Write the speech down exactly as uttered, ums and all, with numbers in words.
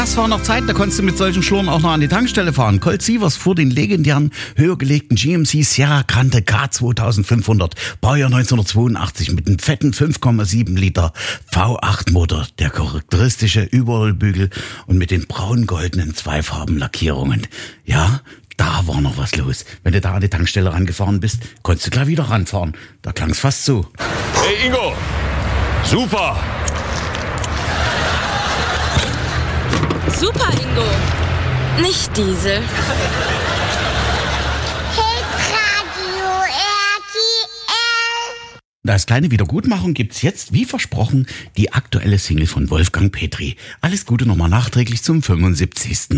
Das war noch Zeit, da konntest du mit solchen Schlurren auch noch an die Tankstelle fahren. Colt Sievers fuhr den legendären, höher gelegten G M C Sierra Grande K zweitausendfünfhundert, Baujahr neunzehnhundertzweiundachtzig, mit einem fetten fünf Komma sieben Liter V acht Motor, der charakteristische Überrollbügel und mit den braun-goldenen Zweifarben-Lackierungen. Ja, da war noch was los. Wenn du da an die Tankstelle rangefahren bist, konntest du gleich wieder ranfahren. Da klang's fast so. Hey Ingo, super! Super, Ingo. Nicht Diesel. Hitradio R T L. Als kleine Wiedergutmachung gibt's jetzt, wie versprochen, die aktuelle Single von Wolfgang Petri. Alles Gute nochmal nachträglich zum fünfundsiebzigsten